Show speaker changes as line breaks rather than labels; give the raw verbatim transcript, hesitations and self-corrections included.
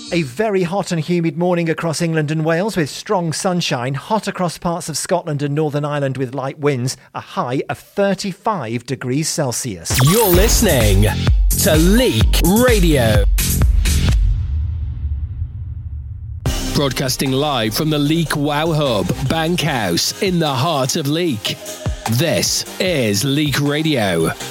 A very hot and humid morning across England and Wales with strong sunshine, hot across parts of Scotland and Northern Ireland with light winds, a high of thirty-five degrees Celsius.
You're listening to Leek Radio. Broadcasting live from the Leek Wow Hub, Bankhouse, in the heart of Leek. This is Leek Radio.